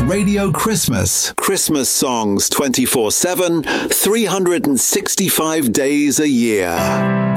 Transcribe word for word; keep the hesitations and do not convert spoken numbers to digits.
Radio Christmas. Christmas songs twenty-four seven, three hundred sixty-five days a year.